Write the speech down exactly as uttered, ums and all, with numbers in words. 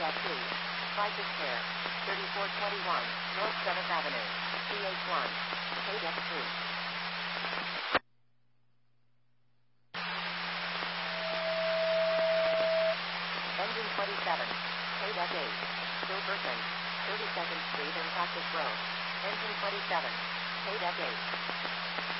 F T. Five Pair. thirty-four twenty-one, North seventh Avenue. C H one. K F two. Engine twenty-seven. K F eight. Silverton. thirty-second Street and Cactus Grove. Engine twenty-seven. K F eight.